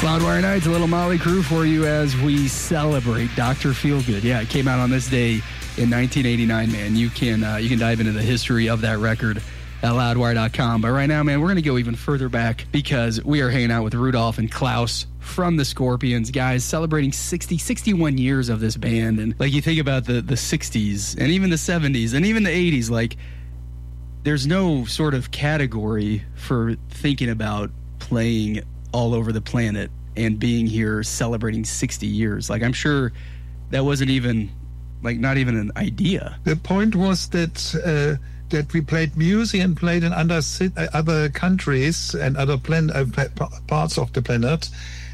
Loudwire Nights, a little Motley Crue for you as we celebrate Dr. Feelgood. Yeah, it came out on this day in 1989, man. You can dive into the history of that record at loudwire.com. But right now, man, we're going to go even further back because we are hanging out with Rudolph and Klaus from the Scorpions, guys, celebrating 61 years of this band. And like you think about the 60s and even the 70s and even the 80s, like there's no sort of category for thinking about playing all over the planet and being here celebrating 60 years. Like, I'm sure that wasn't even, like, not even an idea. The point was that we played music and played in other countries and other parts of the planet.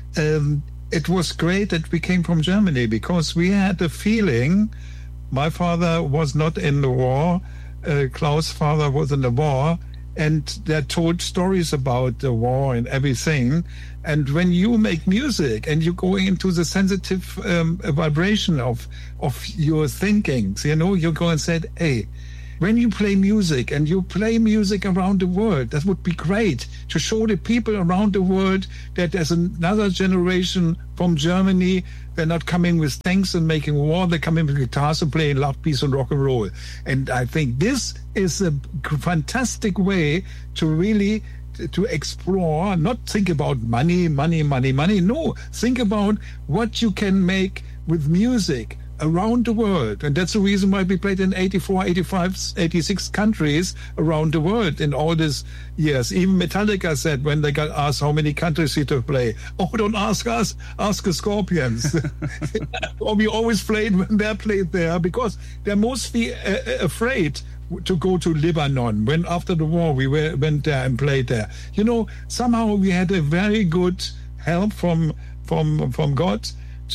It was great that we came from Germany because we had the feeling, my father was not in the war, Klaus' father was in the war, and they told stories about the war and everything. And when you make music and you go into the sensitive vibration of your thinkings, you know, you go and say, hey, when you play music and you play music around the world, that would be great to show the people around the world that there's another generation from Germany. They're not coming with tanks and making war. They're coming with guitars and playing love, peace, and rock and roll. And I think this is a fantastic way to really to explore, not think about money. No, think about what you can make with music around the world. And that's the reason why we played in 84, 85, 86 countries around the world in all these years. Even Metallica said when they got asked how many countries to play, oh, don't ask us, ask the Scorpions. Or we always played when they played there because they're mostly afraid to go to Lebanon when after the war we went there and played there. You know, somehow we had a very good help from God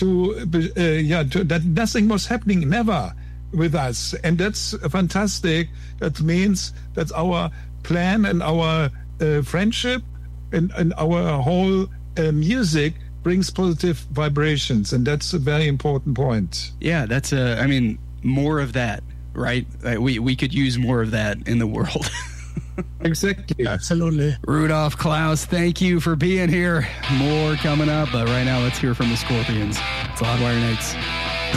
that nothing was happening, never with us. And that's fantastic. That means that's our plan and our friendship and our whole music brings positive vibrations. And that's a very important point. Yeah, that's more of that, right? We could use more of that in the world. Exactly. Absolutely. Rudolph, Klaus, thank you for being here. More coming up, but right now let's hear from the Scorpions. It's Loudwire Nights.